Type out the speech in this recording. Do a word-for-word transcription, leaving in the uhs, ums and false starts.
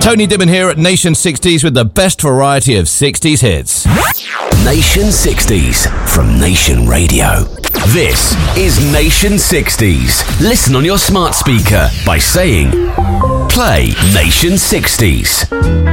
Tony Dimmon here at Nation sixties with the best variety of sixties hits. Nation sixties from Nation Radio. This is Nation sixties. Listen on your smart speaker by saying, play Nation sixties.